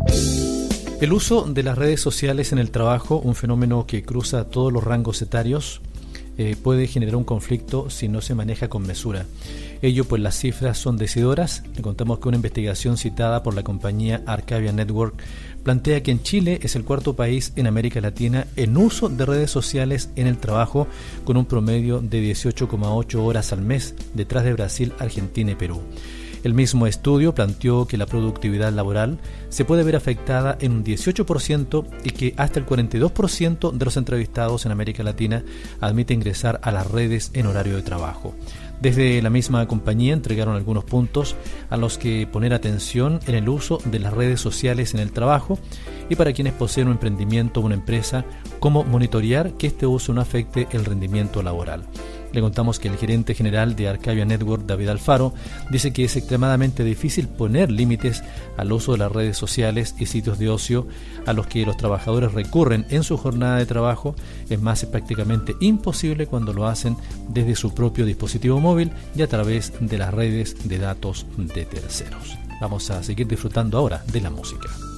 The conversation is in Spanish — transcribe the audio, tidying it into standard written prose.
El uso de las redes sociales en el trabajo, un fenómeno que cruza todos los rangos etarios, puede generar un conflicto si no se maneja con mesura. Ello pues las cifras son decidoras. Le contamos que una investigación citada por la compañía Arcavia Network plantea que en Chile es el cuarto país en América Latina en uso de redes sociales en el trabajo, con un promedio de 18,8 horas al mes, detrás de Brasil, Argentina y Perú. El mismo estudio planteó que la productividad laboral se puede ver afectada en un 18% y que hasta el 42% de los entrevistados en América Latina admite ingresar a las redes en horario de trabajo. Desde la misma compañía entregaron algunos puntos a los que poner atención en el uso de las redes sociales en el trabajo, y para quienes poseen un emprendimiento o una empresa, cómo monitorear que este uso no afecte el rendimiento laboral. Le contamos que el gerente general de Arcavia Network, David Alfaro, dice que es extremadamente difícil poner límites al uso de las redes sociales y sitios de ocio a los que los trabajadores recurren en su jornada de trabajo. Es más, es prácticamente imposible cuando lo hacen desde su propio dispositivo móvil y a través de las redes de datos de terceros. Vamos a seguir disfrutando ahora de la música.